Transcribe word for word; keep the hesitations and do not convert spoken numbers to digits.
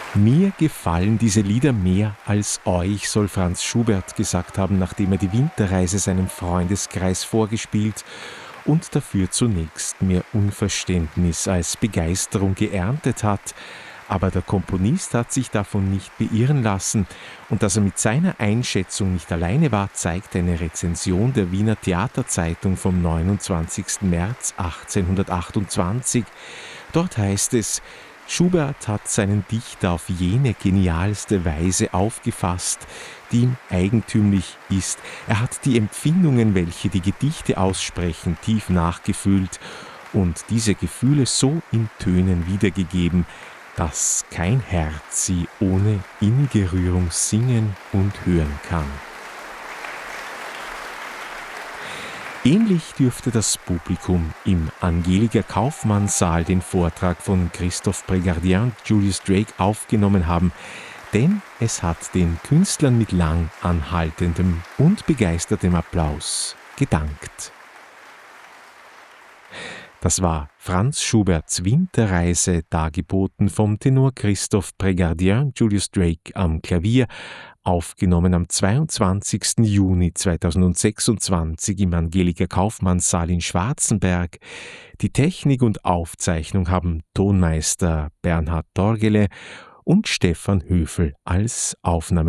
Mir gefallen diese Lieder mehr als euch, soll Franz Schubert gesagt haben, nachdem er die Winterreise seinem Freundeskreis vorgespielt und dafür zunächst mehr Unverständnis als Begeisterung geerntet hat. Aber der Komponist hat sich davon nicht beirren lassen, und dass er mit seiner Einschätzung nicht alleine war, zeigt eine Rezension der Wiener Theaterzeitung vom neunundzwanzigsten März achtzehnhundertachtundzwanzig. Dort heißt es: Schubert hat seinen Dichter auf jene genialste Weise aufgefasst, die ihm eigentümlich ist. Er hat die Empfindungen, welche die Gedichte aussprechen, tief nachgefühlt und diese Gefühle so in Tönen wiedergegeben, dass kein Herz sie ohne innige Rührung singen und hören kann. Ähnlich dürfte das Publikum im Angelika-Kaufmann-Saal den Vortrag von Christophe Prégardien und Julius Drake aufgenommen haben, denn es hat den Künstlern mit lang anhaltendem und begeistertem Applaus gedankt. Das war Franz Schuberts Winterreise, dargeboten vom Tenor Christophe Prégardien, Julius Drake am Klavier, aufgenommen am zweiundzwanzigsten Juni zweitausendsechsundzwanzig im Angelika-Kaufmann-Saal in Schwarzenberg. Die Technik und Aufzeichnung haben Tonmeister Bernhard Torgele und Stefan Höfel als Aufnahme